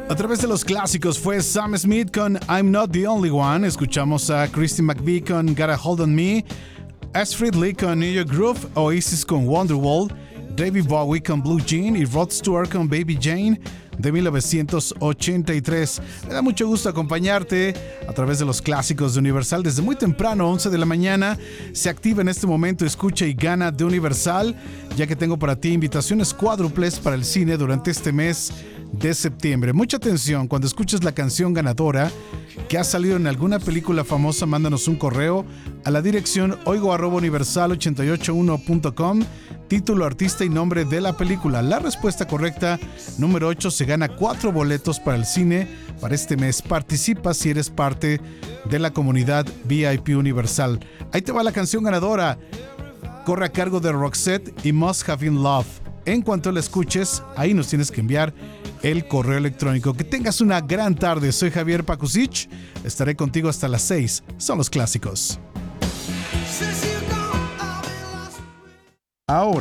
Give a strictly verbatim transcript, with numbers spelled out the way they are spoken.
A través de los clásicos fue Sam Smith con I'm Not the Only One. Escuchamos a Christy McVie con Got a Hold on Me, Astrid Lee con New York Groove, Oasis con Wonderwall, David Bowie con Blue Jean y Rod Stewart con Baby Jane de mil novecientos ochenta y tres. Me da mucho gusto acompañarte a través de los clásicos de Universal desde muy temprano, once de la mañana. Se activa en este momento Escucha y Gana de Universal, ya que tengo para ti invitaciones cuádruples para el cine durante este mes de septiembre. Mucha atención, cuando escuches la canción ganadora que ha salido en alguna película famosa, mándanos un correo a la dirección oigo arroba universal ochenta y ocho uno punto com, título, artista y nombre de la película. La respuesta correcta, número ocho, se gana cuatro boletos para el cine para este mes. Participa si eres parte de la comunidad V I P Universal. Ahí te va la canción ganadora. Corre a cargo de Roxette y Must Have Been Love. En cuanto la escuches, ahí nos tienes que enviar el correo electrónico. Que tengas una gran tarde. Soy Javier Pakusich. Estaré contigo hasta las seis. Son los clásicos. Ahora.